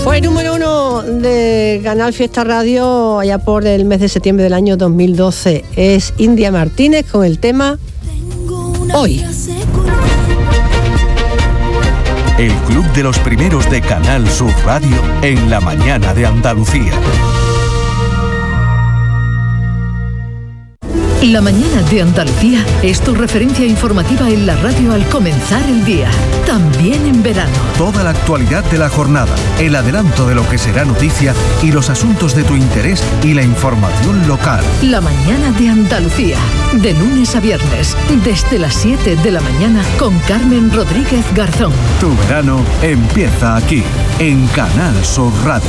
Fue número 1 de Canal Fiesta Radio allá por el mes de septiembre del año 2012. Es India Martínez con el tema Hoy. El club de los primeros de Canal Sur Radio en la mañana de Andalucía. La mañana de Andalucía es tu referencia informativa en la radio al comenzar el día, también en verano. Toda la actualidad de la jornada, el adelanto de lo que será noticia y los asuntos de tu interés y la información local. La mañana de Andalucía, de lunes a viernes, desde las 7 de la mañana con Carmen Rodríguez Garzón. Tu verano empieza aquí, en Canal Sur Radio.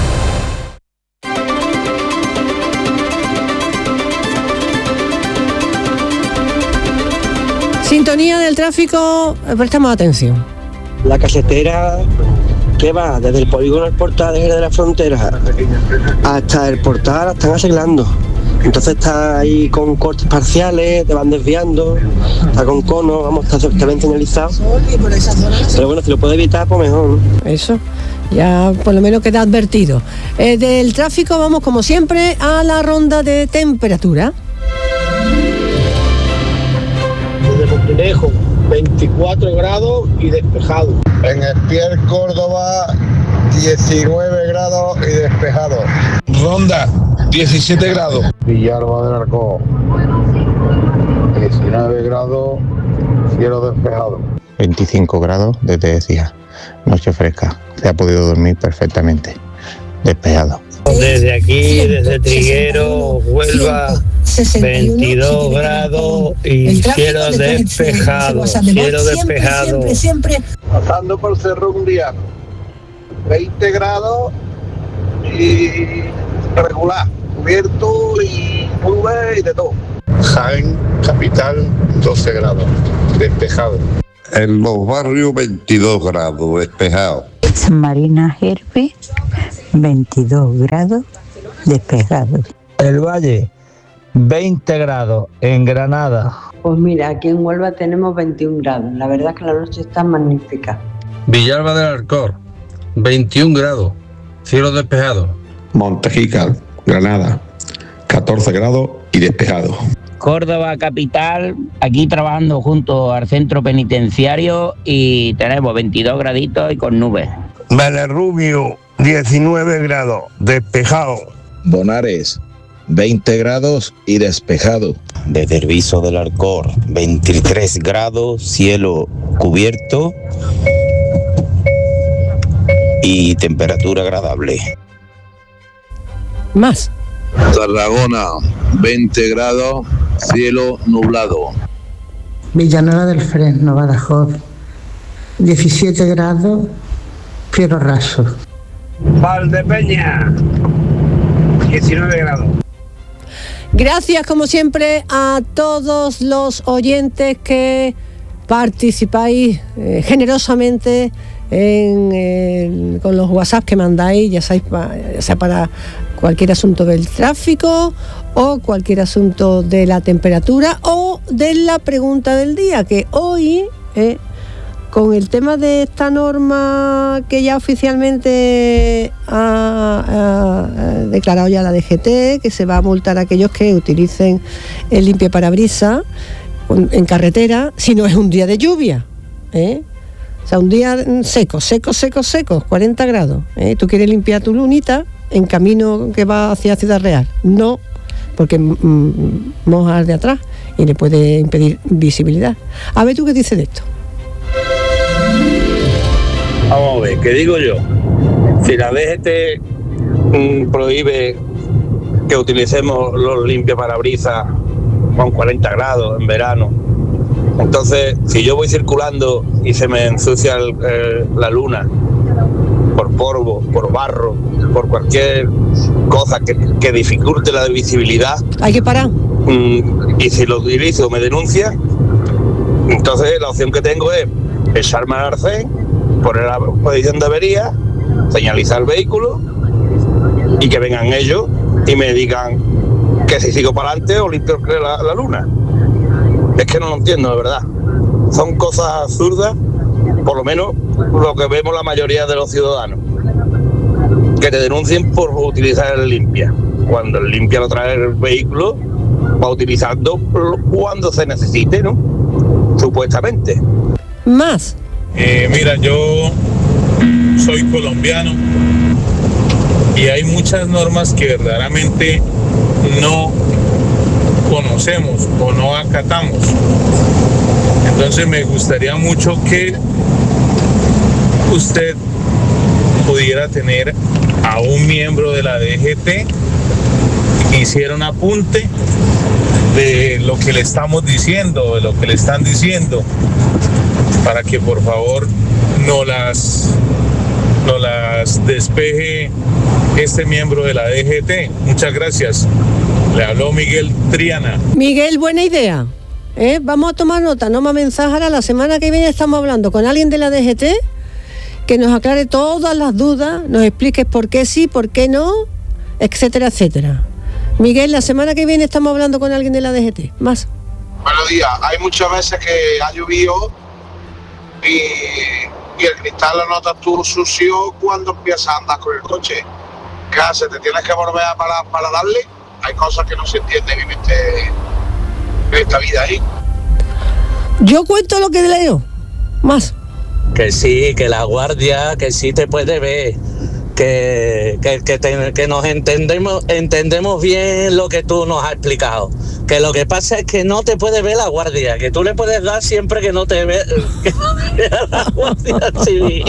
Sintonía del tráfico, prestamos atención. La casetera que va desde el polígono del Portal de la Frontera hasta el Portal la están arreglando. Entonces está ahí con cortes parciales, te van desviando, está con cono, vamos, está bien señalizado. Pero bueno, si lo puede evitar, pues mejor, ¿no? Eso, ya por lo menos queda advertido. Del tráfico vamos como siempre a la ronda de temperatura. De Montinejo, 24 grados y despejado. En Espiel, Córdoba, 19 grados y despejado. Ronda, 17 grados. Villalba del Arcó, 19 grados, cielo despejado. 25 grados desde decía, noche fresca, se ha podido dormir perfectamente, despejado. Desde aquí, desde Triguero, Huelva, 22 grados y cielo despejado, cielo despejado. Pasando por Cerro un día, 20 grados y regular, cubierto y nubes y de todo. Jaén, capital, 12 grados, despejado. En los barrios 22 grados, despejado. San Marina Herbe, 22 grados, despejado. El Valle, 20 grados, en Granada. Pues mira, aquí en Huelva tenemos 21 grados, la verdad es que la noche está magnífica. Villalba del Arcor, 21 grados, cielo despejado. Montejica, Granada, 14 grados y despejado. Córdoba capital, aquí trabajando junto al centro penitenciario y tenemos 22 graditos y con nubes. Belerrubio, 19 grados, despejado. Bonares, 20 grados y despejado. Desde el Viso del Arcor, 23 grados, cielo cubierto y temperatura agradable. Más. Tarragona, 20 grados, cielo nublado. Villanueva del Fresno, Badajoz, 17 grados, cielo raso. Valdepeña, 19 grados. Gracias, como siempre, a todos los oyentes que participáis generosamente con los WhatsApp que mandáis, ya sea para cualquier asunto del tráfico o cualquier asunto de la temperatura o de la pregunta del día, que hoy, con el tema de esta norma que ya oficialmente ha declarado ya la DGT, que se va a multar a aquellos que utilicen el limpiaparabrisas en carretera, si no es un día de lluvia, O sea, un día seco, 40 grados. Tú quieres limpiar tu lunita en camino que va hacia Ciudad Real. No, porque moja al de atrás y le puede impedir visibilidad. A ver, ¿tú qué dices de esto? Vamos a ver, ¿qué digo yo? Si la DGT prohíbe que utilicemos los limpiaparabrisas con 40 grados en verano, entonces si yo voy circulando y se me ensucia la luna por polvo, por barro, por cualquier cosa que dificulte la visibilidad, hay que parar. Y si lo utilizo me denuncia, entonces la opción que tengo es echarme al arcén, poner la posición de avería, señalizar el vehículo y que vengan ellos y me digan que si sigo para adelante o limpio la luna. Es que no lo entiendo, de verdad. Son cosas absurdas, por lo menos lo que vemos la mayoría de los ciudadanos. que te denuncien por utilizar el limpia. Cuando el limpia lo trae el vehículo, va utilizando cuando se necesite, ¿no? Supuestamente. Más. Mira, yo soy colombiano y hay muchas normas que verdaderamente no conocemos o no acatamos. Entonces me gustaría mucho que usted pudiera tener a un miembro de la DGT que hiciera un apunte de lo que le estamos diciendo, de lo que le están diciendo, para que por favor no las despeje este miembro de la DGT. Muchas gracias. Le habló Miguel Triana. Miguel, buena idea. Vamos a tomar nota, no más mensaje. Ahora la semana que viene estamos hablando con alguien de la DGT que nos aclare todas las dudas, nos explique por qué sí, por qué no, etcétera, etcétera. Miguel, la semana que viene estamos hablando con alguien de la DGT. Más. Buenos días. Hay muchas veces que ha llovido y el cristal lo notas tú sucio cuando empiezas a andar con el coche. ¿Qué haces? ¿Te tienes que volver a parar para darle? Hay cosas que no se entienden en esta vida ahí. Yo cuento lo que leo. Más. Que sí, que la guardia, que sí te puede ver, que nos entendemos bien lo que tú nos has explicado. Que lo que pasa es que no te puede ver la guardia, que tú le puedes dar siempre que no te vea la guardia civil.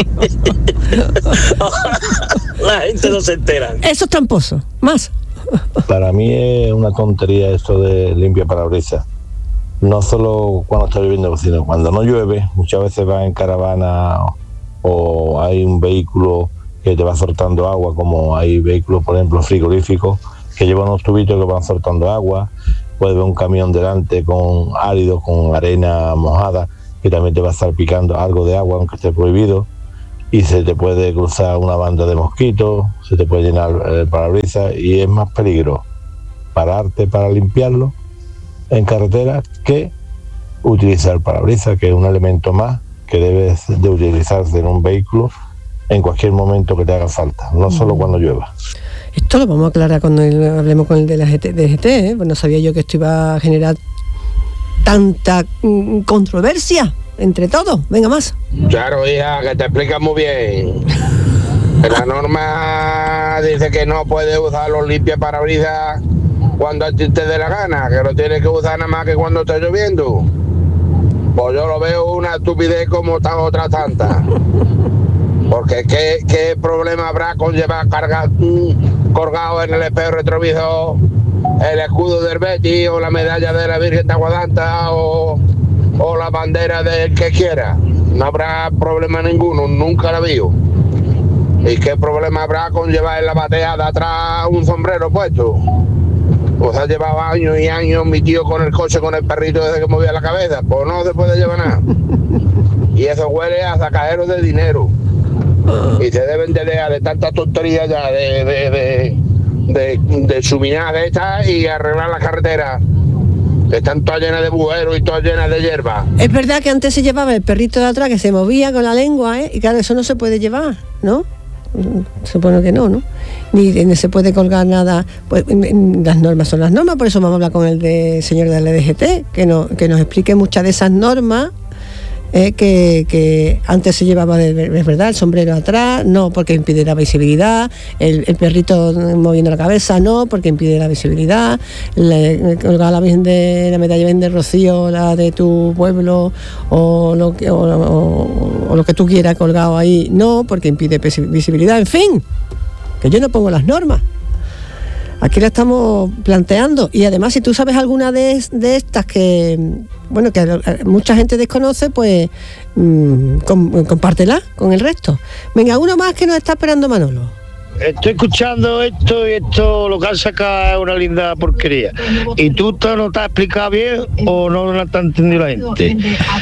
La gente no se entera. Eso es tramposo. Más. Para mí es una tontería esto de limpia parabrisas. No solo cuando está lloviendo, sino cuando no llueve. Muchas veces vas en caravana o hay un vehículo que te va soltando agua, como hay vehículos, por ejemplo, frigoríficos, que llevan unos tubitos que van soltando agua. Puedes ver un camión delante con áridos, con arena mojada, que también te va a estar picando algo de agua, aunque esté prohibido. Y se te puede cruzar una banda de mosquitos, se te puede llenar el parabrisas y es más peligro pararte para limpiarlo en carretera que utilizar el parabrisas, que es un elemento más que debes de utilizarse en un vehículo en cualquier momento que te haga falta, no solo cuando llueva. Esto lo vamos a aclarar cuando hablemos con el de la DGT, pues no sabía yo que esto iba a generar tanta controversia entre todos. Venga, más. Claro, hija, que te explicas muy bien. La norma dice que no puedes usar los limpiaparabrisas cuando a ti te dé la gana, que lo tienes que usar nada más que cuando está lloviendo. Pues yo lo veo una estupidez como otras tantas. Porque ¿qué problema habrá con llevar colgado en el espejo retrovisor el escudo del Betis o la medalla de la Virgen de Aguadanta o la bandera del que quiera? No habrá problema ninguno, nunca la vio. ¿Y qué problema habrá con llevar en la batea de atrás un sombrero puesto? Pues ha llevado años y años mi tío con el coche, con el perrito desde que movía la cabeza. Pues no se puede llevar nada. Y eso huele a sacadero de dinero. Y se deben de dejar de tantas tonterías ya de suminar de estas y arreglar las carreteras. Están todas llenas de bujeros y todas llenas de hierba. Es verdad que antes se llevaba el perrito de atrás que se movía con la lengua, y claro, eso no se puede llevar, ¿no? Supongo que no, ¿no? Ni se puede colgar nada. Pues las normas son las normas, por eso vamos a hablar con el señor de la DGT, que nos explique muchas de esas normas. Que antes se llevaba, es verdad, el sombrero atrás, no, porque impide la visibilidad, el perrito moviendo la cabeza, no, porque impide la visibilidad, colgar la Virgen de la medalla de Rocío, la de tu pueblo, o lo que tú quieras colgado ahí, no, porque impide visibilidad, en fin, que yo no pongo las normas. Aquí la estamos planteando, y además si tú sabes alguna de estas que, bueno, que mucha gente desconoce, pues compártela con el resto. Venga, uno más que nos está esperando Manolo. Estoy escuchando esto y esto lo que han sacado es una linda porquería. ¿Y tú no te has explicado bien o no lo está entendiendo la gente?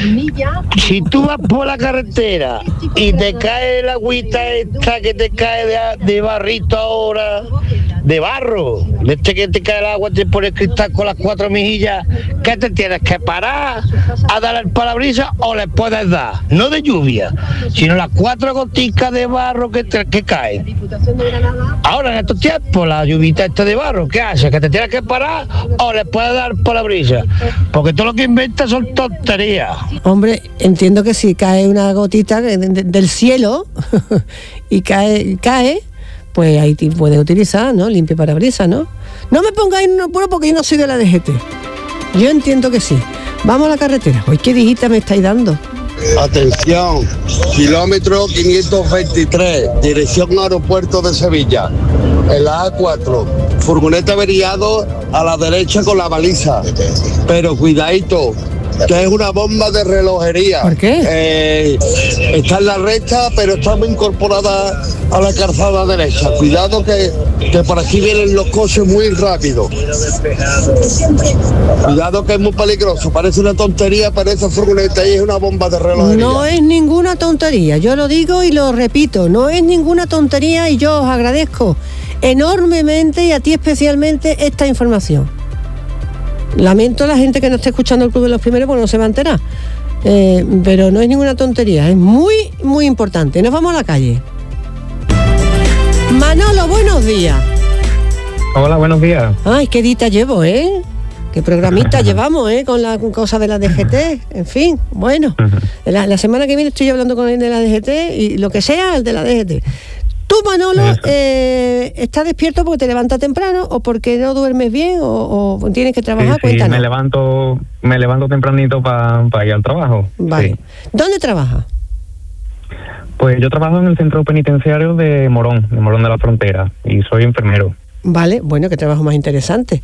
Si tú vas por la carretera y te cae la agüita esta que te cae de barrito ahora, de barro, de este que te cae el agua, te pones cristal con las 4 mejillas, ¿qué te tienes que parar a dar el parabrisas o le puedes dar? No de lluvia, sino las 4 goticas de barro que caen. Ahora en estos tiempos, la lluvita esta de barro, ¿qué hace? ¿Que te tienes que parar o le puedes dar parabrisas? Porque todo lo que inventas son tonterías. Hombre, entiendo que si cae una gotita del cielo y cae, pues ahí te puedes utilizar, ¿no? Limpia parabrisas, ¿no? No me pongáis en un apuro porque yo no soy de la DGT. Yo entiendo que sí. Vamos a la carretera. Hoy qué digita me estáis dando. Atención, kilómetro 523, dirección aeropuerto de Sevilla, en la A4, furgoneta averiado a la derecha con la baliza, pero cuidadito, que es una bomba de relojería. ¿Por qué? Está en la recta, pero está muy incorporada a la calzada derecha. Cuidado que por aquí vienen los coches muy rápido. Cuidado que es muy peligroso. Parece una tontería, pero esa furgoneta ahí es una bomba de relojería. No es ninguna tontería, yo lo digo y lo repito, no es ninguna tontería y yo os agradezco enormemente y a ti especialmente esta información. Lamento a la gente que no esté escuchando el Club de los Primeros porque no se va a enterar. Pero no es ninguna tontería, es muy, muy importante. Nos vamos a la calle. Manolo, buenos días. Hola, buenos días. Ay, qué dita llevo, ¿eh? Qué programita llevamos, con la cosa de la DGT. En fin, bueno. La semana que viene estoy hablando con el de la DGT y lo que sea, el de la DGT. ¿Tú, Manolo, estás despierto porque te levantas temprano o porque no duermes bien o tienes que trabajar? Sí, Cuéntanos. me levanto tempranito para ir al trabajo. Vale. Sí. ¿Dónde trabajas? Pues yo trabajo en el centro penitenciario de Morón de la Frontera, y soy enfermero. Vale, bueno, qué trabajo más interesante.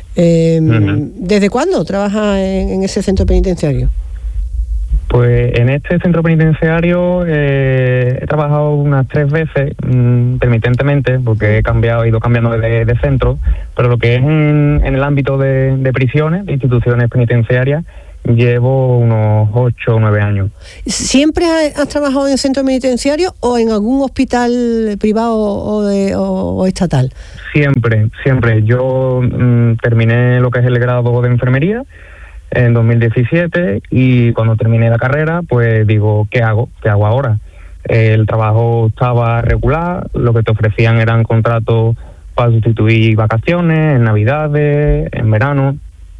¿Desde cuándo trabajas en ese centro penitenciario? Pues en este centro penitenciario he trabajado unas 3 veces intermitentemente, porque he ido cambiando de centro, pero lo que es en el ámbito de prisiones, de instituciones penitenciarias, llevo unos 8 o 9 años. ¿Siempre has trabajado en centro penitenciario o en algún hospital privado o estatal? Siempre. Yo terminé lo que es el grado de enfermería en 2017 y cuando terminé la carrera, pues digo, ¿qué hago ahora? El trabajo estaba regular, lo que te ofrecían eran contratos para sustituir vacaciones, en Navidades, en verano,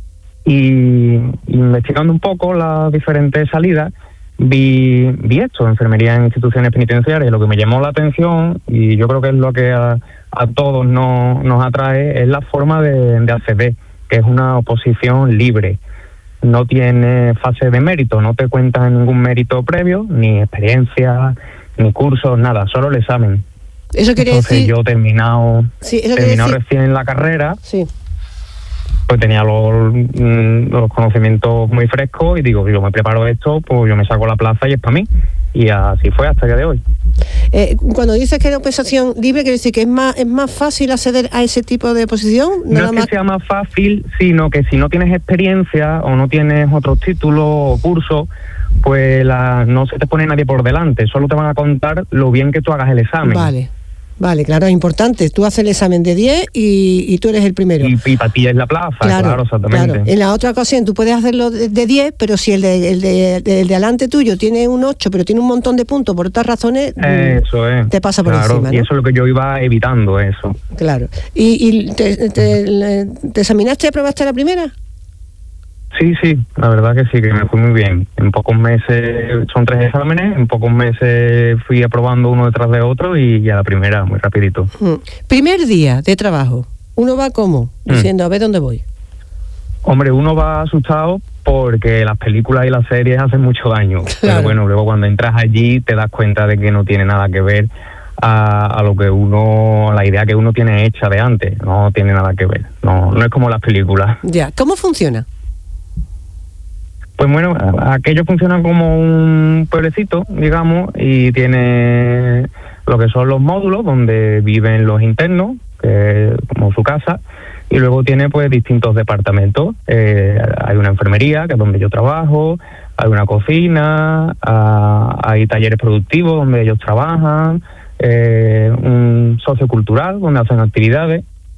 y investigando un poco las diferentes salidas, vi esto, enfermería en instituciones penitenciarias. Lo que me llamó la atención, y yo creo que es lo que a todos nos atrae, es la forma de acceder, que es una oposición libre. No tiene fase de mérito, no te cuentan ningún mérito previo, ni experiencia, ni cursos, nada, solo el examen. Eso quería decir... Yo terminado recién la carrera, sí, pues tenía los conocimientos muy frescos y digo, yo me preparo esto, pues yo me saco la plaza y es para mí. Y así fue hasta el día de hoy. Cuando dices que es una oposición libre, quiere decir que es más fácil acceder a ese tipo de oposición. No es que sea más fácil, sino que si no tienes experiencia o no tienes otros títulos o cursos, pues no se te pone nadie por delante, solo te van a contar lo bien que tú hagas el examen. Vale, claro, es importante. Tú haces el examen de 10 y tú eres el primero. Y para ti es la plaza, claro, exactamente. Claro. En la otra ocasión tú puedes hacerlo de 10, pero si el de alante tuyo tiene un 8, pero tiene un montón de puntos por otras razones, eso es, te pasa por encima, ¿no? Y eso es lo que yo iba evitando, eso. Claro. ¿Y te examinaste y aprobaste la primera? Sí, la verdad que sí, que me fue muy bien. En pocos meses, son 3 exámenes, en pocos meses fui aprobando uno detrás de otro y ya la primera, muy rapidito. Primer día de trabajo, ¿uno va cómo? Diciendo, a ver dónde voy. Hombre, uno va asustado porque las películas y las series hacen mucho daño. Claro. Pero bueno, luego cuando entras allí te das cuenta de que no tiene nada que ver a lo que la idea que uno tiene hecha de antes. No tiene nada que ver, no es como las películas. Ya, ¿cómo funciona? Pues bueno, aquello funciona como un pueblecito, digamos, y tiene lo que son los módulos donde viven los internos, que es como su casa, y luego tiene pues distintos departamentos. Hay una enfermería, que es donde yo trabajo, hay una cocina, hay talleres productivos donde ellos trabajan, un sociocultural donde hacen actividades,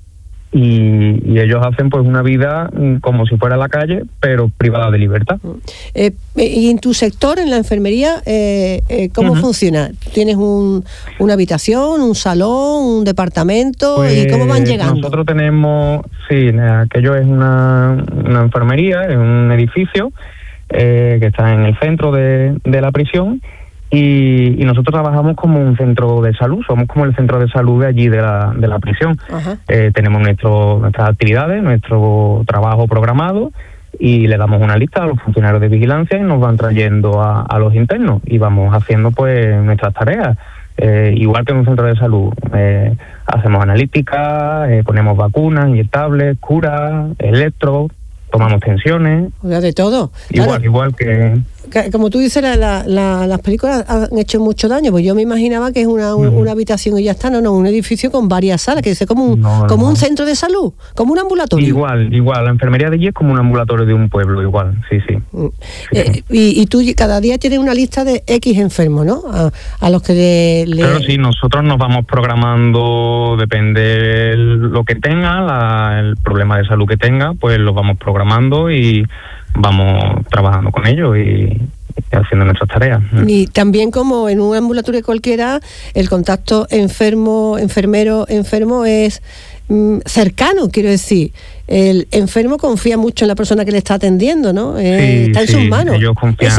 y ellos hacen pues una vida como si fuera la calle, pero privada de libertad. ¿Y en tu sector, en la enfermería, cómo funciona? ¿Tienes una habitación, un salón, un departamento? Pues, ¿y cómo van llegando? Nosotros tenemos, sí, aquello es una enfermería, es un edificio que está en el centro de la prisión. Y nosotros trabajamos como un centro de salud, somos como el centro de salud de allí de la prisión. Tenemos nuestras actividades, nuestro trabajo programado y le damos una lista a los funcionarios de vigilancia y nos van trayendo a los internos y vamos haciendo pues nuestras tareas. Igual que en un centro de salud, hacemos analítica, ponemos vacunas, inyectables, curas, electro, tomamos tensiones. De todo. Igual que... Como tú dices, las películas han hecho mucho daño, pues yo me imaginaba que es una habitación y ya está, no, un edificio con varias salas, que es como un centro de salud, como un ambulatorio. Igual, la enfermería de allí es como un ambulatorio de un pueblo, igual, sí. Y tú cada día tienes una lista de X enfermos, ¿no? A los que Claro, sí, nosotros nos vamos programando, depende lo que tenga, el problema de salud que tenga, pues los vamos programando y vamos trabajando con ellos y haciendo nuestras tareas. Y también, como en un ambulatorio cualquiera, el contacto enfermo es cercano, quiero decir. El enfermo confía mucho en la persona que le está atendiendo, ¿no? Está en sus manos. Ellos confían.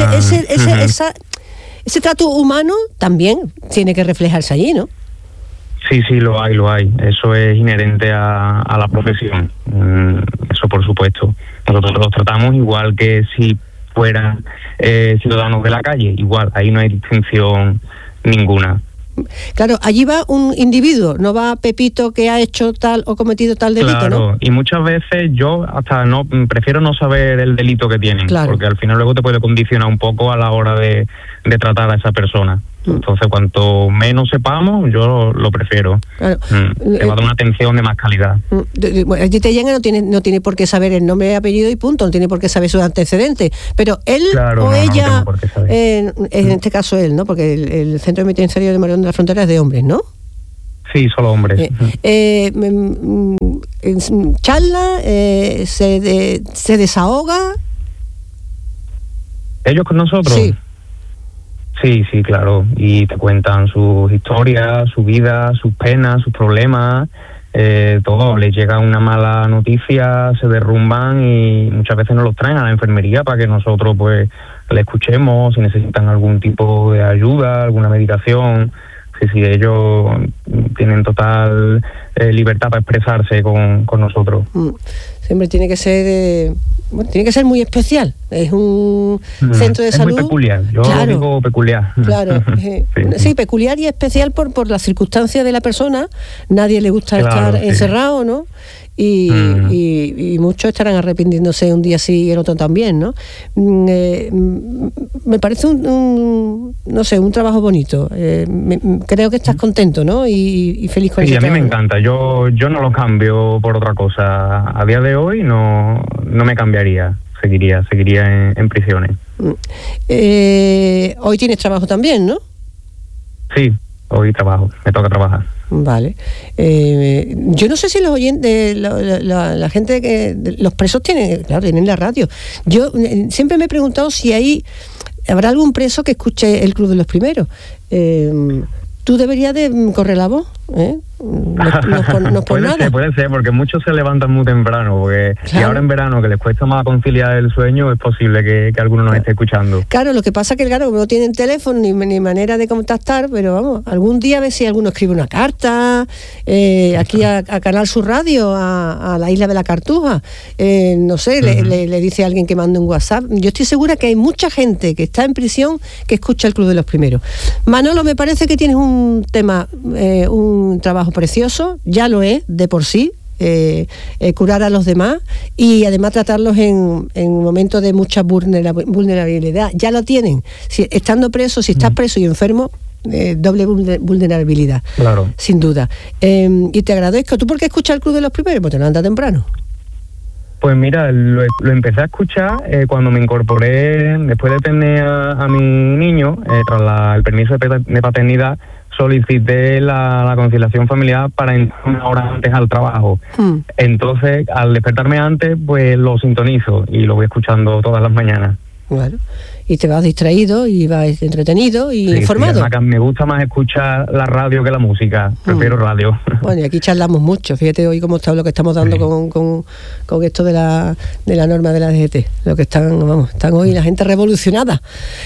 Ese trato humano también tiene que reflejarse allí, ¿no? Sí, lo hay. Eso es inherente a la profesión. Eso por supuesto. Nosotros los tratamos igual que si fueran ciudadanos de la calle. Igual, ahí no hay distinción ninguna. Claro, allí va un individuo, no va Pepito que ha hecho tal o cometido tal delito, claro, ¿no? Y muchas veces yo hasta prefiero no saber el delito que tienen, porque al final luego te puede condicionar un poco a la hora de tratar a esa persona. Entonces, cuanto menos sepamos, yo lo prefiero. Claro. Te va a dar una atención de más calidad. Allí te llega, no tiene por qué saber el nombre y apellido y punto, no tiene por qué saber sus antecedentes. Pero él o ella, en este caso él, ¿no? Porque el centro penitenciario de Marón de la Frontera es de hombres, ¿no? Sí, solo hombres. Charla, se desahoga. ¿Ellos con nosotros? Sí. Sí, claro, y te cuentan sus historias, su vida, sus penas, sus problemas, todo. Les llega una mala noticia, se derrumban y muchas veces nos los traen a la enfermería para que nosotros pues le escuchemos, si necesitan algún tipo de ayuda, alguna medicación. Sí, ellos tienen total libertad para expresarse con nosotros. Siempre tiene que ser muy especial. Es un centro de salud. Es muy peculiar, yo digo peculiar. Claro, sí, peculiar y especial por las circunstancias de la persona. Nadie le gusta estar encerrado, ¿no? Y muchos estarán arrepintiéndose un día sí y el otro también, ¿no? Me parece un trabajo bonito. Creo que estás contento, ¿no? Y feliz con ese trabajo. Sí, a mí me encanta. Yo no lo cambio por otra cosa. A día de hoy no me cambiaría. Seguiría en prisiones. Hoy tienes trabajo también, ¿no? Sí, hoy trabajo. Me toca trabajar. Vale. Yo no sé si los oyentes, la gente los presos tienen la radio. Yo siempre me he preguntado si habrá algún preso que escuche el Club de los Primeros. Tú deberías de correr la voz, ¿eh? No por nada. Puede ser, porque muchos se levantan muy temprano, porque y ahora en verano, que les cuesta más conciliar el sueño, es posible que alguno nos esté escuchando. Claro, lo que pasa es que no tienen teléfono ni manera de contactar, pero vamos, algún día a ver si alguno escribe una carta, aquí a Canal Sur Radio, a la Isla de la Cartuja, no sé, le dice a alguien que mande un WhatsApp. Yo estoy segura que hay mucha gente que está en prisión que escucha el Club de los Primeros. Manolo, me parece que tienes un trabajo precioso, ya lo es de por sí, curar a los demás y además tratarlos en momentos de mucha vulnerabilidad. Ya lo tienen. Si estás preso y enfermo, doble vulnerabilidad. Claro. Sin duda. Y te agradezco. ¿Tú por qué escuchas el Club de los Primeros? Pues te levantas temprano. Pues mira, lo empecé a escuchar cuando me incorporé, después de tener a mi niño, tras el permiso de paternidad. solicité la conciliación familiar para entrar una hora antes al trabajo. Entonces, al despertarme antes, pues lo sintonizo y lo voy escuchando todas las mañanas. Bueno, y te vas distraído y vas entretenido y Sí, informado. sí, me gusta más escuchar la radio que la música. Prefiero radio. Bueno, y aquí charlamos mucho. Fíjate hoy cómo está lo que estamos dando con esto de la norma de la DGT. Lo que están hoy la gente revolucionada.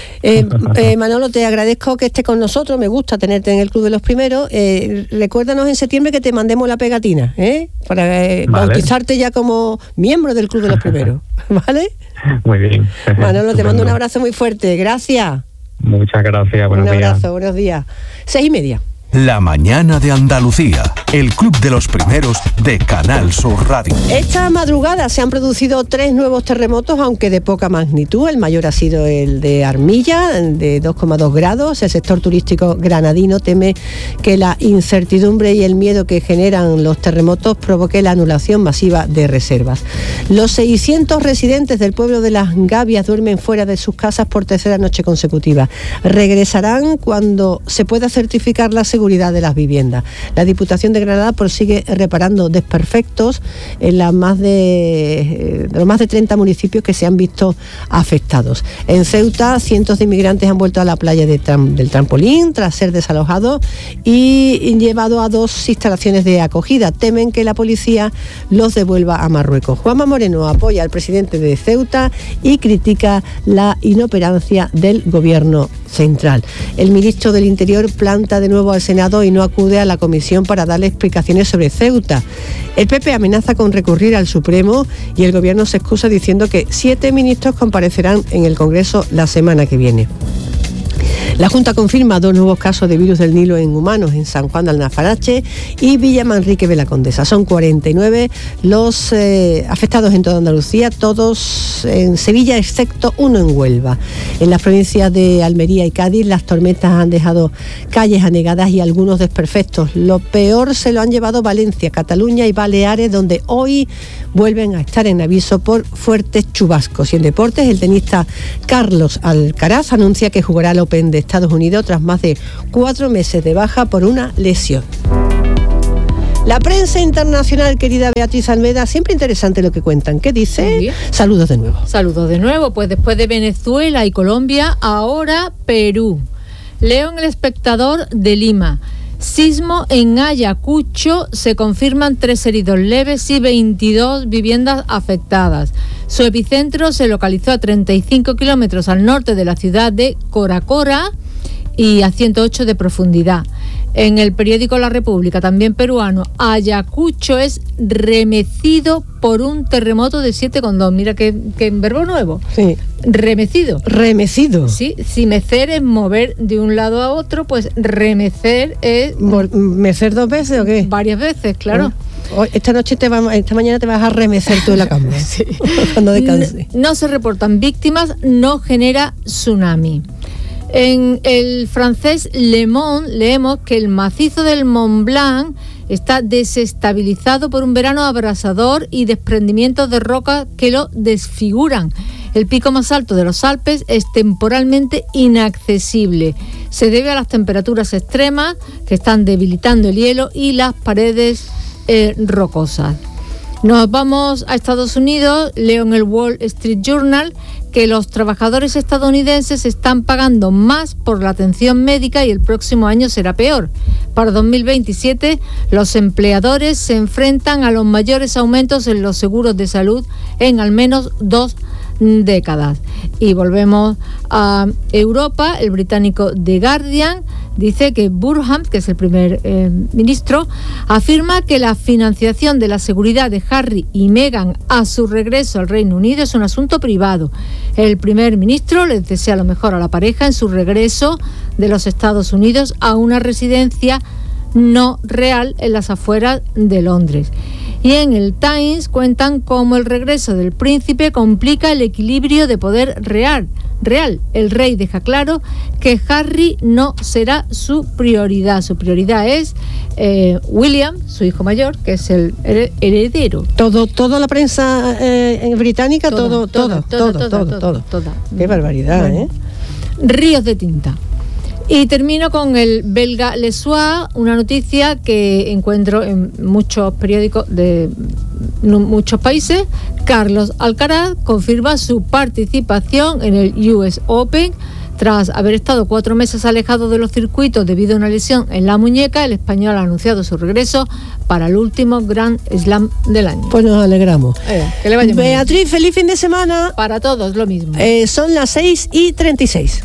Manolo, te agradezco que estés con nosotros. Me gusta tenerte en el Club de los Primeros. Recuérdanos en septiembre que te mandemos la pegatina, para bautizarte ya como miembro del Club de los Primeros. ¿Vale? Muy bien. Manolo, te mando un abrazo muy fuerte. Gracias. Muchas gracias. Buenos días. Un abrazo, buenos días. 6:30. La mañana de Andalucía, el Club de los Primeros de Canal Sur Radio. Esta madrugada se han producido 3 nuevos terremotos, aunque de poca magnitud. El mayor ha sido el de Armilla, de 2,2 grados. El sector turístico granadino teme que la incertidumbre y el miedo que generan los terremotos provoque la anulación masiva de reservas. Los 600 residentes del pueblo de Las Gavias duermen fuera de sus casas por tercera noche consecutiva. Regresarán cuando se pueda certificar la seguridad de las viviendas. La Diputación de Granada prosigue reparando desperfectos en los más de 30 municipios que se han visto afectados. En Ceuta, cientos de inmigrantes han vuelto a la playa del Trampolín tras ser desalojados y llevado a 2 instalaciones de acogida. Temen que la policía los devuelva a Marruecos. Juanma Moreno apoya al presidente de Ceuta y critica la inoperancia del gobierno central. El ministro del Interior planta de nuevo al Senado y no acude a la comisión para darle explicaciones sobre Ceuta. El PP amenaza con recurrir al Supremo y el gobierno se excusa diciendo que 7 ministros comparecerán en el Congreso la semana que viene. La Junta confirma 2 nuevos casos de virus del Nilo en humanos en San Juan de Alnafarache y Villa Manrique de la Condesa. Son 49 los afectados en toda Andalucía, todos en Sevilla, excepto 1 en Huelva. En las provincias de Almería y Cádiz, las tormentas han dejado calles anegadas y algunos desperfectos. Lo peor se lo han llevado Valencia, Cataluña y Baleares, donde hoy vuelven a estar en aviso por fuertes chubascos. Y en deportes, el tenista Carlos Alcaraz anuncia que jugará el Open de Estados Unidos tras más de 4 meses de baja por una lesión. La prensa internacional, querida Beatriz Almeda, siempre interesante lo que cuentan. ¿Qué dice? Saludos de nuevo. Saludos de nuevo. Pues después de Venezuela y Colombia, ahora Perú. Leo en El Espectador de Lima. Sismo en Ayacucho, se confirman 3 heridos leves y 22 viviendas afectadas. Su epicentro se localizó a 35 kilómetros al norte de la ciudad de Coracora y a 108 de profundidad. En el periódico La República, también peruano, Ayacucho es remecido por un terremoto de 7,2. Mira qué verbo nuevo. Sí. Remecido. Remecido. Sí, si mecer es mover de un lado a otro, pues remecer es... ¿Mecer 2 veces o qué? Varias veces, claro. Esta mañana te vas a remecer tú en la cama. Sí. Cuando descanse. No se reportan víctimas, no genera tsunami. En el francés Le Monde leemos que el macizo del Mont Blanc está desestabilizado por un verano abrasador y desprendimientos de rocas que lo desfiguran. El pico más alto de los Alpes es temporalmente inaccesible. Se debe a las temperaturas extremas que están debilitando el hielo y las paredes rocosas. Nos vamos a Estados Unidos. Leo en el Wall Street Journal que los trabajadores estadounidenses están pagando más por la atención médica y el próximo año será peor. Para 2027, los empleadores se enfrentan a los mayores aumentos en los seguros de salud en al menos 2 décadas. Y volvemos a Europa. El británico The Guardian dice que Burham, que es el primer ministro, afirma que la financiación de la seguridad de Harry y Meghan a su regreso al Reino Unido es un asunto privado. El primer ministro les desea lo mejor a la pareja en su regreso de los Estados Unidos a una residencia no real en las afueras de Londres. Y en el Times cuentan cómo el regreso del príncipe complica el equilibrio de poder real. El rey deja claro que Harry no será su prioridad. Su prioridad es William, su hijo mayor, que es el heredero. Toda la prensa británica, todo. Qué barbaridad, Ríos de tinta. Y termino con el belga Le Soir, una noticia que encuentro en muchos periódicos de muchos países. Carlos Alcaraz confirma su participación en el US Open. Tras haber estado 4 meses alejado de los circuitos debido a una lesión en la muñeca, el español ha anunciado su regreso para el último Grand Slam del año. Pues nos alegramos. Que le vaya Beatriz, bien. feliz fin de semana. Para todos, lo mismo. Son las 6:36.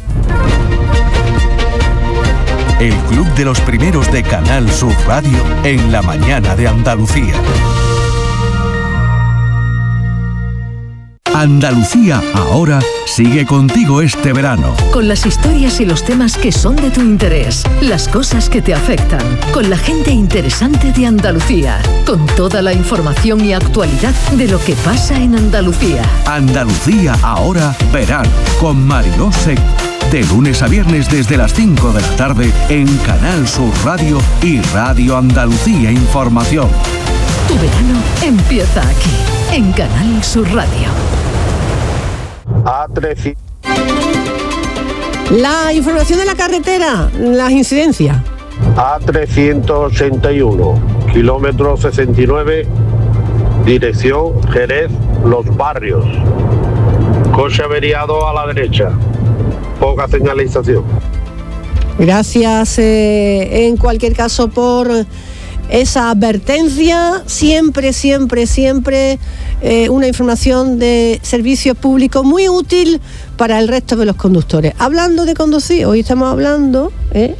El Club de los Primeros de Canal Sur Radio en la mañana de Andalucía. Andalucía ahora sigue contigo este verano. Con las historias y los temas que son de tu interés, las cosas que te afectan, con la gente interesante de Andalucía, con toda la información y actualidad de lo que pasa en Andalucía. Andalucía ahora verano con Mariló Seco. De lunes a viernes desde las 5 de la tarde en Canal Sur Radio y Radio Andalucía Información. Tu verano empieza aquí, en Canal Sur Radio. A300. La información de la carretera, las incidencias. A381, kilómetro 69, dirección Jerez, Los Barrios. Coche averiado a la derecha. Poca señalización. Gracias en cualquier caso por esa advertencia. Siempre una información de servicio público muy útil para el resto de los conductores. Hablando de conducir, hoy estamos hablando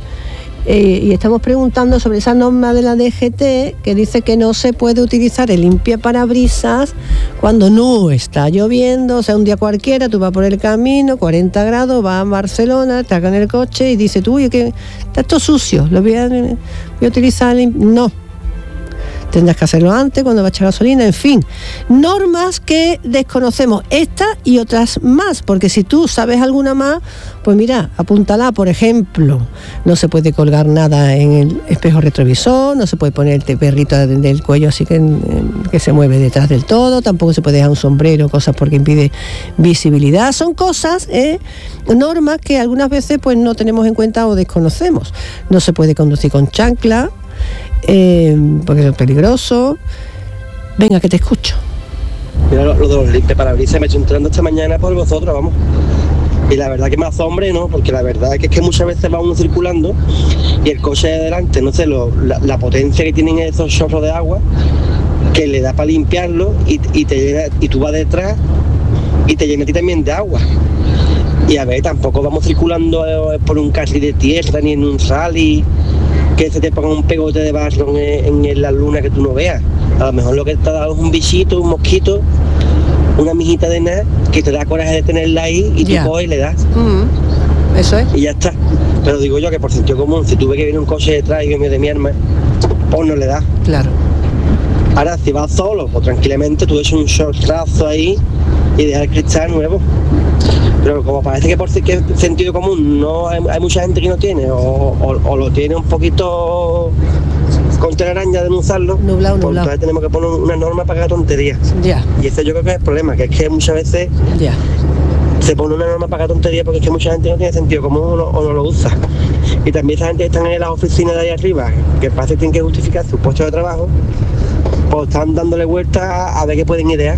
y estamos preguntando sobre esa norma de la DGT que dice que no se puede utilizar el limpiaparabrisas cuando no está lloviendo. O sea, un día cualquiera tú vas por el camino, 40 grados, vas a Barcelona, estás en el coche y dices tú, oye, que está todo sucio, lo voy a utilizar. No. Tendrás que hacerlo antes, cuando va a echar gasolina, en fin. Normas que desconocemos, esta y otras más, porque si tú sabes alguna más, pues mira, apúntala. Por ejemplo, no se puede colgar nada en el espejo retrovisor, no se puede poner el perrito del cuello así que se mueve detrás del todo, tampoco se puede dejar un sombrero, cosas porque impide visibilidad. Son cosas, normas que algunas veces pues no tenemos en cuenta o desconocemos. No se puede conducir con chancla, porque es peligroso. Venga, que te escucho. Mira, lo de los limpiaparabrisas me estoy entrando esta mañana por vosotros, vamos. Y la verdad que me asombre, ¿no? Porque la verdad es que muchas veces va uno circulando y el coche de delante, no sé, la potencia que tienen esos chorros de agua, que le da para limpiarlo y tú vas detrás y te llena a ti también de agua. Y a ver, tampoco vamos circulando por un carril de tierra ni en un rally que se te ponga un pegote de barro en la luna que tú no veas. A lo mejor lo que te ha dado es un bichito, un mosquito, una mijita de nada que te da coraje de tenerla ahí y tú coges y le das. Eso es. Y ya está. Pero digo yo que por sentido común, si tú ves que viene un coche detrás y viene de mi arma, pues no le das. Claro. Ahora, si vas solo, pues tranquilamente tú echas un shortazo ahí y dejas el cristal nuevo. Pero como parece que por sentido común no hay mucha gente que no tiene o lo tiene un poquito con telaraña de no usarlo, nublado. Entonces tenemos que poner una norma para cada tontería. Ya. Y ese yo creo que es el problema, que es que muchas veces se pone una norma para cada tontería porque es que mucha gente no tiene sentido común o no lo usa. Y también esa gente que están en las oficinas de ahí arriba, que parece que tienen que justificar su puesto de trabajo, pues están dándole vueltas a ver qué pueden idear.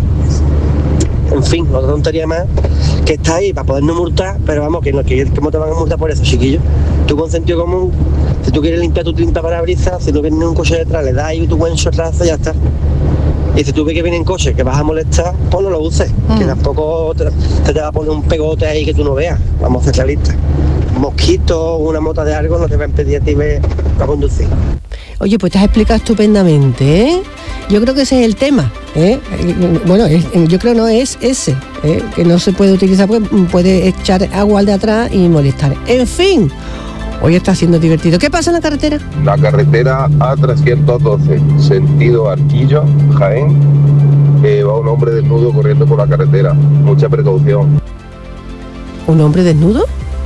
En fin, otra tontería más que está ahí para podernos multar, pero vamos, ¿cómo te van a multar por eso, chiquillo? Tú con sentido común, si tú quieres limpiar tu limpiaparabrisas, si no viene un coche detrás, le das ahí tu buen shortazo y ya está. Y si tú ves que viene en coche que vas a molestar, pues no lo uses, que tampoco te va a poner un pegote ahí que tú no veas. Vamos a ser realistas. Mosquito, una mota de algo no te va a impedir a ti para conducir. Oye, pues te has explicado estupendamente, ¿eh? Yo creo que ese es el tema, ¿eh? Bueno, yo creo no es ese, que no se puede utilizar porque puede echar agua al de atrás y molestar. En fin, hoy está siendo divertido. ¿Qué pasa en la carretera? La carretera A312, sentido Arquillo, Jaén, va un hombre desnudo corriendo por la carretera. Mucha precaución. ¿Un hombre desnudo?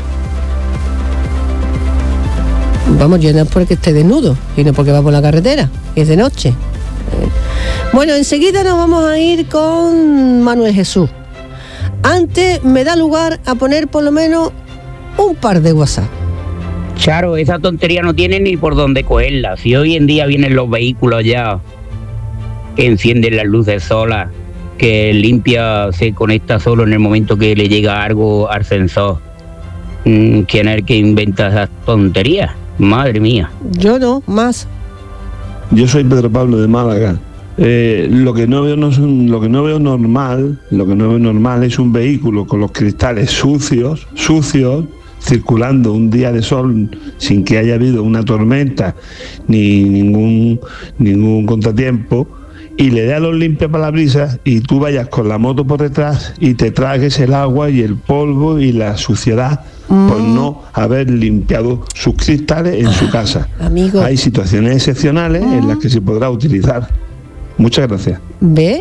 Vamos, ya no es porque esté desnudo, sino porque va por la carretera, es de noche. Bueno, enseguida nos vamos a ir con Manuel Jesús. Antes me da lugar a poner por lo menos un par de WhatsApp. Claro, esa tontería no tiene ni por dónde cogerla. Si hoy en día vienen los vehículos ya que encienden las luces solas, que limpia, se conecta solo en el momento que le llega algo al sensor. ¿Quién es el que inventa esas tonterías? Madre mía. Yo no, más. Yo soy Pedro Pablo de Málaga. Lo que no veo normal es un vehículo con los cristales sucios, circulando un día de sol sin que haya habido una tormenta ni ningún contratiempo, y le da los limpiaparabrisas y tú vayas con la moto por detrás y te tragues el agua y el polvo y la suciedad por no haber limpiado sus cristales en su casa. Amigo. Hay situaciones excepcionales en las que se podrá utilizar. Muchas gracias. ¿Ve?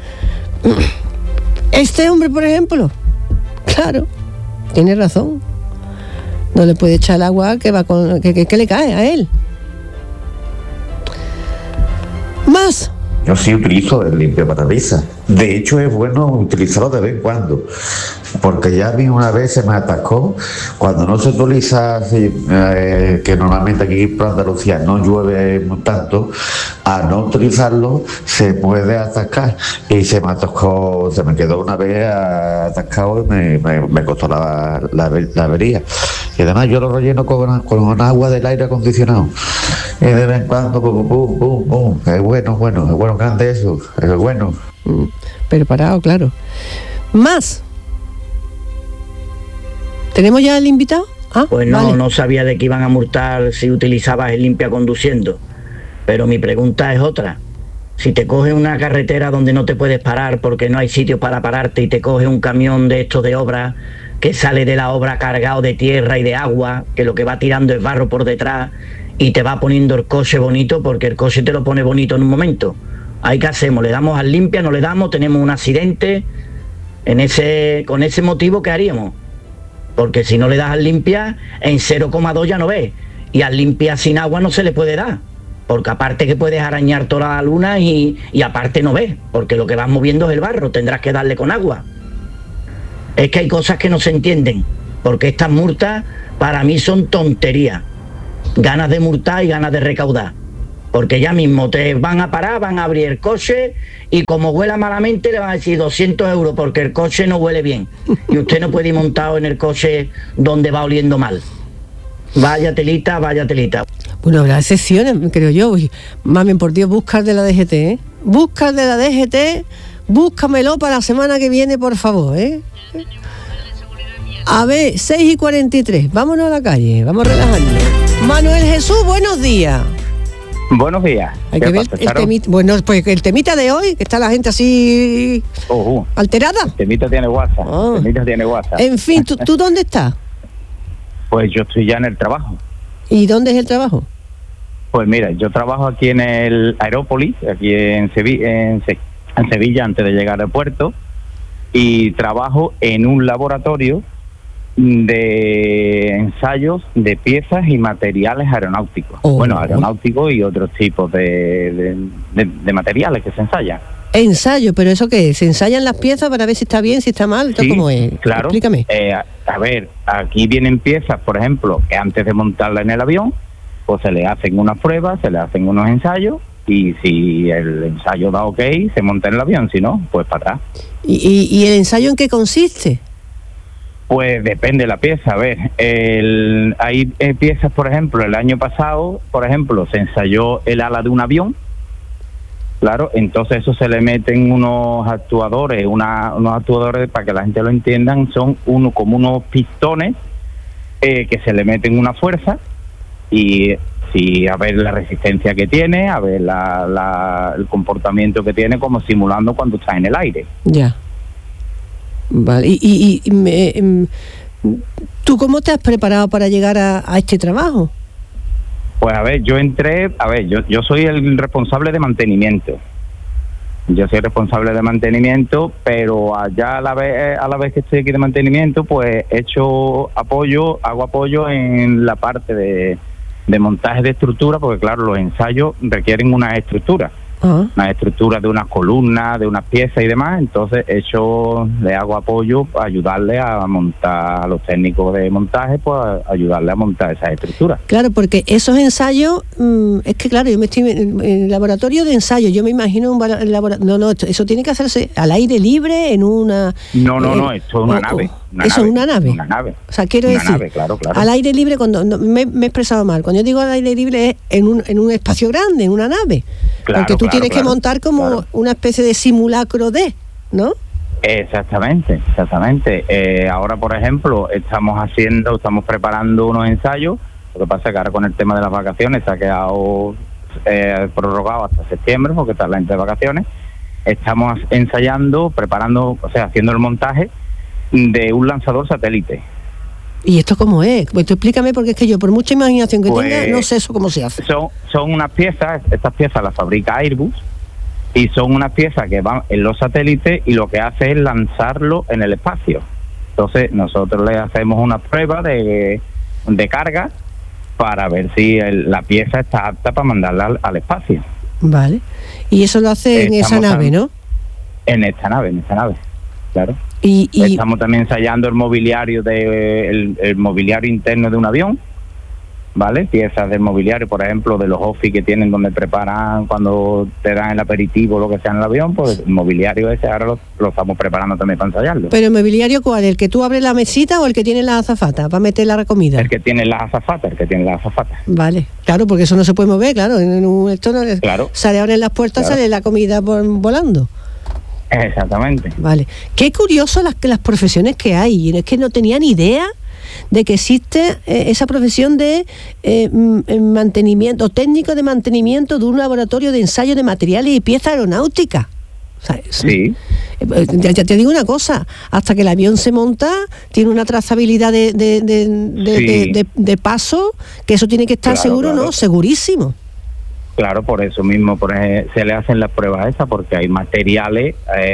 Este hombre, por ejemplo, claro, tiene razón. No le puede echar el agua que le cae a él. Más. Yo sí utilizo el limpiaparabrisas. De hecho, es bueno utilizarlo de vez en cuando, porque ya a mí una vez se me atascó, cuando no se utiliza, que normalmente aquí por Andalucía no llueve tanto, al no utilizarlo se puede atascar, y se me atascó, se me quedó una vez atascado y me costó la avería. Y además yo lo relleno con agua del aire acondicionado. Y de vez en cuando, pum. Es bueno, grande eso, es bueno. Preparado, claro. Más. ¿Tenemos ya el invitado? Pues no, vale. No sabía de que iban a multar si utilizabas el limpia conduciendo. Pero mi pregunta es otra. Si te coges una carretera donde no te puedes parar porque no hay sitio para pararte y te coge un camión de estos de obra que sale de la obra cargado de tierra y de agua, que lo que va tirando es barro por detrás y te va poniendo el coche bonito, porque el coche te lo pone bonito en un momento. ¿Ahí qué hacemos? ¿Le damos al limpia? ¿No le damos? ¿Tenemos un accidente? Con ese motivo, ¿qué haríamos? Porque si no le das al limpia, en 0,2 ya no ves. Y al limpia sin agua no se le puede dar. Porque aparte que puedes arañar toda la luna y aparte no ves. Porque lo que vas moviendo es el barro, tendrás que darle con agua. Es que hay cosas que no se entienden. Porque estas multas para mí son tonterías. Ganas de multar y ganas de recaudar. Porque ya mismo te van a parar, van a abrir el coche y como huela malamente le van a decir 200 euros porque el coche no huele bien. Y usted no puede ir montado en el coche donde va oliendo mal. Vaya telita, vaya telita. Bueno, habrá excepciones, creo yo. Uy, mamen, por Dios, busca el de la DGT, ¿eh? Busca el de la DGT, búscamelo para la semana que viene, por favor, ¿eh? A ver, 6:43, vámonos a la calle, vamos a relajarnos. Manuel Jesús, buenos días. Buenos días. Hay que ver el temita. Bueno, pues el temita de hoy, que está la gente así alterada. El temita tiene WhatsApp. En fin, ¿tú dónde estás? Pues yo estoy ya en el trabajo. ¿Y dónde es el trabajo? Pues mira, yo trabajo aquí en el Aerópolis, aquí en Sevilla, antes de llegar al puerto, y trabajo en un laboratorio de ensayos de piezas y materiales aeronáuticos. Aeronáuticos y otros tipos de materiales que se ensayan. Ensayo, ¿pero eso qué es? ¿Se ensayan las piezas para ver si está bien, si está mal? Sí, ¿Cómo es? Claro. Explícame. A ver, aquí vienen piezas, por ejemplo, que antes de montarla en el avión, pues se le hacen unas pruebas, se le hacen unos ensayos, y si el ensayo da ok, se monta en el avión, si no, pues para atrás. ¿Y el ensayo en qué consiste? Pues depende de la pieza. A ver, hay piezas, por ejemplo, el año pasado, por ejemplo, se ensayó el ala de un avión. Claro, entonces eso se le meten unos actuadores, para que la gente lo entiendan, son como unos pistones que se le meten una fuerza y a ver la resistencia que tiene, a ver el comportamiento que tiene, como simulando cuando está en el aire. Ya. Vale, ¿tú cómo te has preparado para llegar a este trabajo? Pues a ver, yo soy el responsable de mantenimiento. Yo soy responsable de mantenimiento, pero allá a la vez que estoy aquí de mantenimiento, pues hago apoyo en la parte de montaje de estructura, porque claro, los ensayos requieren una estructura. unas estructuras de unas columnas, de unas piezas y demás. Entonces yo le hago apoyo para ayudarle a montar, a los técnicos de montaje, pues ayudarle a montar esas estructuras. Claro, porque esos ensayos, es que claro, yo me estoy en el laboratorio de ensayo, yo me imagino un laboratorio, no, eso tiene que hacerse al aire libre en una... No, esto es una nave. ¿Eso es una nave? Una nave. O sea, quiero una decir, nave, claro. al aire libre, cuando me he expresado mal, cuando yo digo al aire libre es en un espacio grande, en una nave, porque tú tienes que montar como una especie de simulacro de, ¿no? Exactamente. Ahora, por ejemplo, estamos preparando unos ensayos. Lo que pasa es que ahora con el tema de las vacaciones se ha quedado prorrogado hasta septiembre, porque está la gente de vacaciones. Estamos ensayando, preparando, o sea, haciendo el montaje de un lanzador satélite. ¿Y esto cómo es? Pues tú explícame, porque es que yo, por mucha imaginación que tenga, no sé eso cómo se hace. Son unas piezas, estas piezas las fabrica Airbus, y son unas piezas que van en los satélites y lo que hace es lanzarlo en el espacio. Entonces nosotros le hacemos una prueba de carga para ver si la pieza está apta para mandarla al espacio. Vale. Y eso lo hace en esa nave, ¿no? En esta nave, claro. Y estamos también ensayando el mobiliario el mobiliario interno de un avión, ¿vale? Piezas del mobiliario, por ejemplo, de los office que tienen donde preparan cuando te dan el aperitivo o lo que sea en el avión, pues el mobiliario ese ahora lo estamos preparando también para ensayarlo. ¿Pero el mobiliario cuál? ¿El que tú abres la mesita o el que tiene la azafata para meter la comida? El que tiene la azafata. Vale, claro, porque eso no se puede mover, claro. Esto no es, claro. Sale, abren las puertas, sale la comida volando. Exactamente. Vale. Qué curioso las profesiones que hay. Y es que no tenía ni idea de que existe esa profesión de mantenimiento, técnico de mantenimiento de un laboratorio de ensayo de materiales y piezas aeronáuticas. O sea, sí. Ya te digo una cosa, hasta que el avión se monta, tiene una trazabilidad de paso, que eso tiene que estar seguro, ¿no? Segurísimo. Claro, por eso mismo se le hacen las pruebas esas, porque hay materiales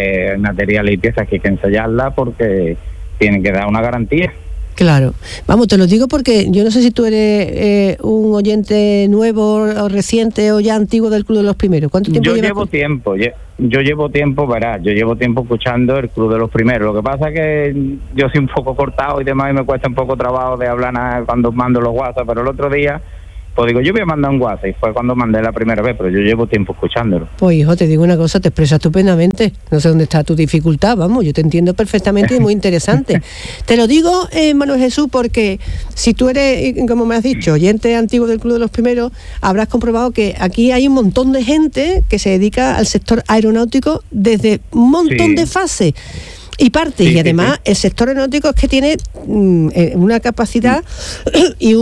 y piezas que hay que ensayarlas porque tienen que dar una garantía. Claro. Vamos, te lo digo porque yo no sé si tú eres un oyente nuevo o reciente o ya antiguo del Club de los Primeros. ¿Cuánto tiempo llevas? Yo llevo tiempo escuchando el Club de los Primeros. Lo que pasa es que yo soy un poco cortado y demás y me cuesta un poco trabajo de hablar nada cuando mando los WhatsApp, pero el otro día pues digo, yo voy a mandar un WhatsApp, y fue cuando mandé la primera vez, pero yo llevo tiempo escuchándolo. Pues hijo, te digo una cosa, te expresas estupendamente, no sé dónde está tu dificultad, vamos, yo te entiendo perfectamente y es muy interesante. Te lo digo, Manuel Jesús, porque si tú eres, como me has dicho, oyente antiguo del Club de los Primeros, habrás comprobado que aquí hay un montón de gente que se dedica al sector aeronáutico desde un montón de fases y partes, y además el sector aeronáutico es que tiene una capacidad y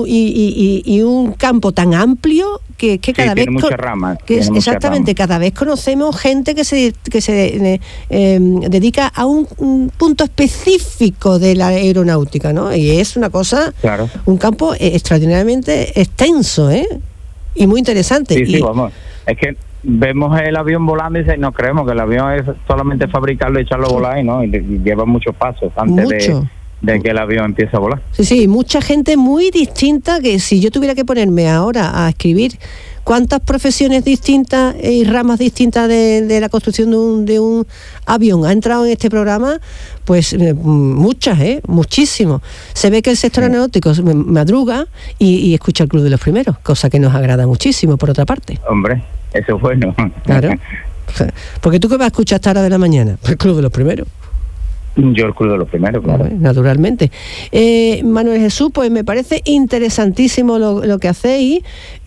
un campo tan amplio que cada vez tiene muchas ramas, cada vez conocemos gente que se dedica a un punto específico de la aeronáutica, ¿no? Y es una cosa, un campo extraordinariamente extenso, y muy interesante. Sí, vamos, es que vemos el avión volando y no creemos que el avión es solamente fabricarlo y echarlo a volar, y no, y lleva muchos pasos antes de que el avión empiece a volar. Sí, mucha gente muy distinta, que si yo tuviera que ponerme ahora a escribir cuántas profesiones distintas y ramas distintas de la construcción de un avión ha entrado en este programa, pues muchas, muchísimo. Se ve que el sector aeronáutico madruga y escucha el Club de los Primeros, cosa que nos agrada muchísimo, por otra parte. Hombre, eso es bueno. Claro. Porque tú, ¿qué vas a escuchar hasta ahora de la mañana? El Club de los Primeros. Yo el Club de los Primeros, claro. Naturalmente. Manuel Jesús, pues me parece interesantísimo lo que hacéis.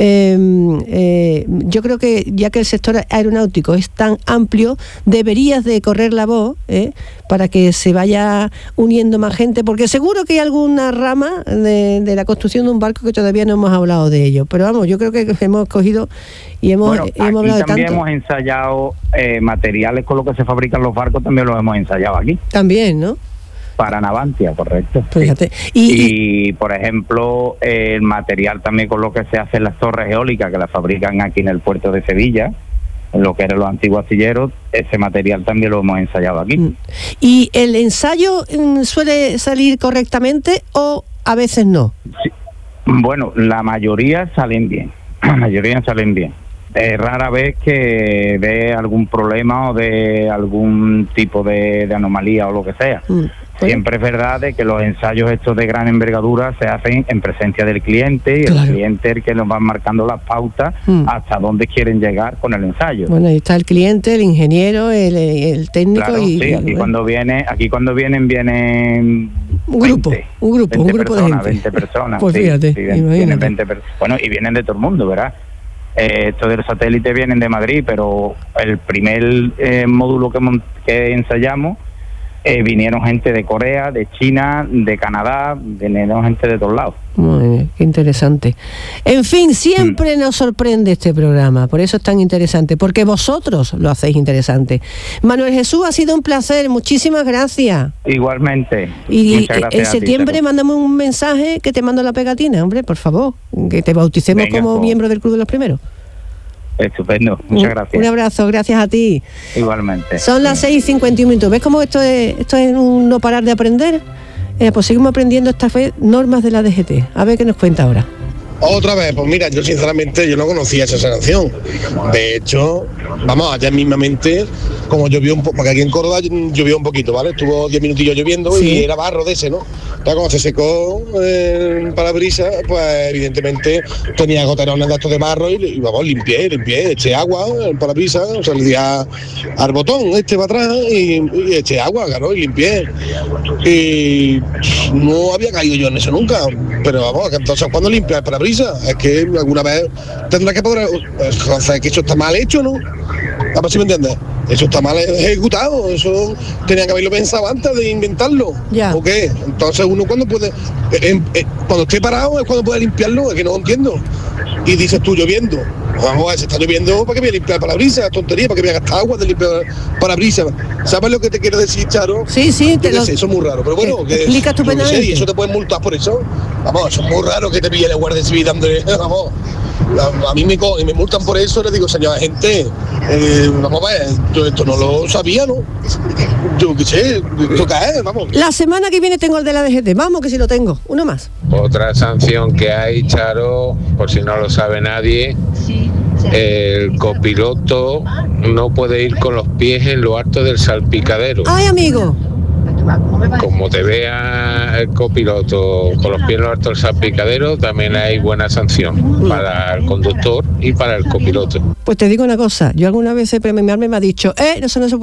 Yo creo que ya que el sector aeronáutico es tan amplio, deberías de correr la voz para que se vaya uniendo más gente, porque seguro que hay alguna rama de la construcción de un barco que todavía no hemos hablado de ello. Pero vamos, yo creo que hemos cogido y hemos hablado de tanto. También hemos ensayado materiales con los que se fabrican los barcos, también los hemos ensayado aquí. También, ¿no? Para Navantia, correcto. Fíjate. Y por ejemplo, el material también con lo que se hacen las torres eólicas, que las fabrican aquí en el puerto de Sevilla, en lo que eran los antiguos astilleros, ese material también lo hemos ensayado aquí. ¿Y el ensayo suele salir correctamente o a veces no? Sí. Bueno, la mayoría salen bien. La mayoría salen bien. rara vez que dé algún problema o de algún tipo de anomalía o lo que sea. Siempre es verdad de que los ensayos estos de gran envergadura se hacen en presencia del cliente y el cliente es el que nos va marcando las pautas hasta dónde quieren llegar con el ensayo. Bueno, ahí está el cliente, el ingeniero, el técnico. Claro, y sí, aquí cuando vienen un grupo de gente. 20 personas. Pues sí, fíjate, sí, vienen 20 bueno, y vienen de todo el mundo, ¿verdad? Estos de los satélites vienen de Madrid, pero el primer módulo que ensayamos vinieron gente de Corea, de China, de Canadá, vinieron gente de todos lados. Muy bien, qué interesante. En fin, siempre nos sorprende este programa, por eso es tan interesante, porque vosotros lo hacéis interesante. Manuel Jesús, ha sido un placer, muchísimas gracias. Igualmente. Y muchas gracias en septiembre mándame un mensaje que te mando la pegatina, hombre, por favor, que te bauticemos como miembro del Club de los Primeros. Estupendo, muchas gracias. Un abrazo, gracias a ti. Igualmente. Son las 6:51 minutos. ¿Ves cómo esto es un no parar de aprender? Pues seguimos aprendiendo esta vez normas de la DGT. A ver qué nos cuenta ahora. Otra vez, pues mira, yo sinceramente yo no conocía esa sanción. De hecho, vamos, allá mismamente, como llovió un poco, porque aquí en Córdoba llovió un poquito, ¿vale? Estuvo 10 minutillos lloviendo y era barro de ese, ¿no? Entonces, cuando se secó el parabrisas, pues evidentemente tenía goterones de estos de barro y vamos, limpié, eché agua el parabrisas, o sea, le di al botón para atrás y eché agua, claro, y limpié. Y no había caído yo en eso nunca, pero vamos, que entonces cuando limpia el parabrisas, es que alguna vez tendrá que poder, o sea, que eso está mal hecho, ¿no? A ver si me entiendes. Eso está mal ejecutado, eso tenía que haberlo pensado antes de inventarlo. ¿O qué? Entonces uno cuando puede, cuando esté parado es cuando puede limpiarlo, es que no entiendo. Y dices tú lloviendo, vamos a ver, si está lloviendo, ¿para qué voy a limpiar el parabrisas? Tontería, ¿para qué voy a gastar agua de limpiar parabrisas? ¿Sabes lo que te quiero decir, Charo? Sí, Eso es muy raro, pero bueno, que explica estupendamente. Y eso te pueden multar por eso. Vamos, eso es muy raro que te pille la Guardia Civil dándole, vamos. A mí me multan por eso, le digo, señora gente, vamos a ver, yo esto no lo sabía, ¿no? Yo qué sé, ¿esto qué es? Vamos. La semana que viene tengo el de la DGT, vamos que si lo tengo, uno más. Otra sanción que hay, Charo, por si no lo sabe nadie, el copiloto no puede ir con los pies en lo alto del salpicadero. ¡Ay, amigo! Como te vea el copiloto con los pies en lo alto del salpicadero, también hay buena sanción para el conductor y para el copiloto. Pues te digo una cosa, yo alguna vez el premiarme me ha dicho, eso no se puede